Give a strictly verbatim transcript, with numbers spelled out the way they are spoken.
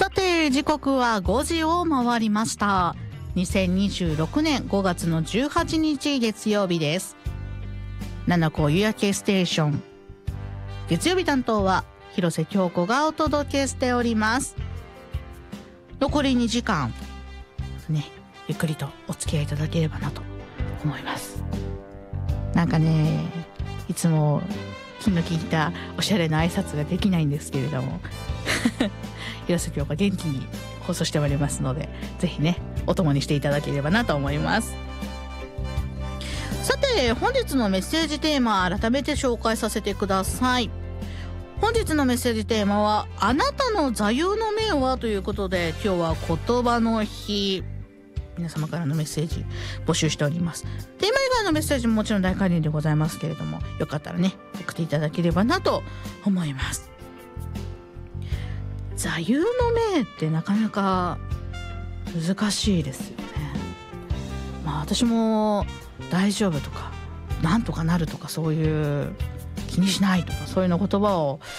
さて時刻はごじを回りました。にせんにじゅうろくねんごがつのじゅうはちにち月曜日です。七子夕焼けステーション、月曜日担当は広瀬京子がお届けしております。残りにじかんね、ゆっくりとお付き合いいただければなと思います。なんかね、いつも気の利いたおしゃれな挨拶ができないんですけれども広瀬京子が元気に放送しておりますので、ぜひねお供にしていただければなと思います。さて本日のメッセージテーマ、改めて紹介させてください。本日のメッセージテーマはあなたの座右の銘はということで、今日は言葉の日、皆様からのメッセージ募集しております。テーマ以外のメッセージももちろん大歓迎でございますけれども、よかったらね送っていただければなと思います。座右の銘ってなかなか難しいですよね。まあ私も大丈夫とかなんとかなるとか、そういう気にしないとか、そういうの言葉を